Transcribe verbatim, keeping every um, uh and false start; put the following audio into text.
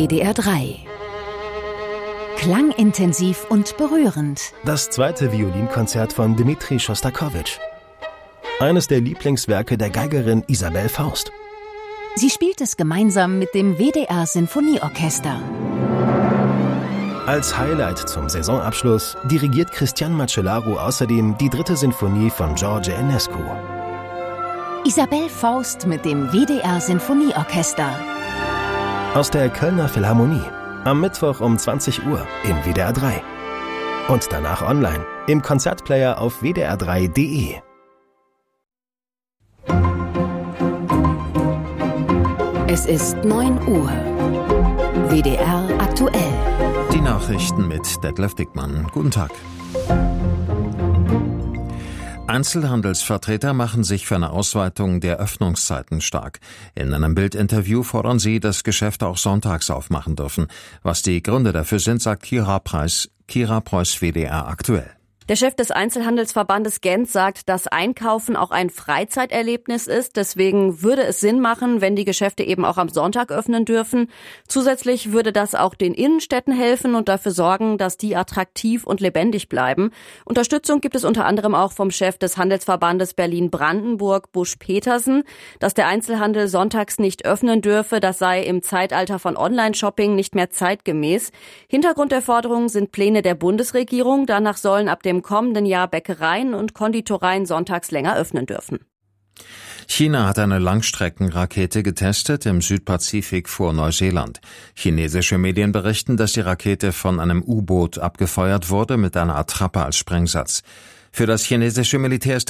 W D R drei. Klangintensiv und berührend. Das zweite Violinkonzert von Dmitri Schostakowitsch. Eines der Lieblingswerke der Geigerin Isabell Faust. Sie spielt es gemeinsam mit dem W D R-Sinfonieorchester. Als Highlight zum Saisonabschluss dirigiert Cristian Macellaro außerdem die dritte Sinfonie von George Enescu. Isabell Faust mit dem W D R-Sinfonieorchester. Aus der Kölner Philharmonie. Am Mittwoch um zwanzig Uhr im W D R drei. Und danach online im Konzertplayer auf w d r drei punkt d e. Es ist neun Uhr. W D R aktuell. Die Nachrichten mit Detlef Dickmann. Guten Tag. Einzelhandelsvertreter machen sich für eine Ausweitung der Öffnungszeiten stark. In einem Bildinterview fordern sie, dass Geschäfte auch sonntags aufmachen dürfen. Was die Gründe dafür sind, sagt Kira Preuß, Kira Preuß, W D R aktuell. Der Chef des Einzelhandelsverbandes Gent sagt, dass Einkaufen auch ein Freizeiterlebnis ist. Deswegen würde es Sinn machen, wenn die Geschäfte eben auch am Sonntag öffnen dürfen. Zusätzlich würde das auch den Innenstädten helfen und dafür sorgen, dass die attraktiv und lebendig bleiben. Unterstützung gibt es unter anderem auch vom Chef des Handelsverbandes Berlin-Brandenburg, Busch-Petersen. Dass der Einzelhandel sonntags nicht öffnen dürfe, das sei im Zeitalter von Online-Shopping nicht mehr zeitgemäß. Hintergrund der Forderung sind Pläne der Bundesregierung. Danach sollen ab dem im kommenden Jahr Bäckereien und Konditoreien sonntags länger öffnen dürfen. China hat eine Langstreckenrakete getestet im Südpazifik vor Neuseeland. Chinesische Medien berichten, dass die Rakete von einem U-Boot abgefeuert wurde mit einer Attrappe als Sprengsatz. Für das chinesische Militär ist